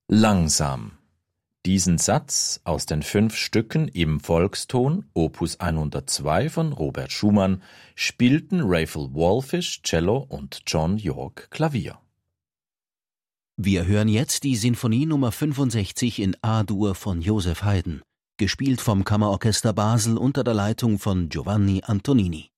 Langsam. Diesen Satz aus den 5 Stücken im Volkston Opus 102 von Robert Schumann spielten Raphael Wallfisch Cello und John York Klavier. Wir hören jetzt die Sinfonie Nummer 65 in A-Dur von Joseph Haydn, gespielt vom Kammerorchester Basel unter der Leitung von Giovanni Antonini.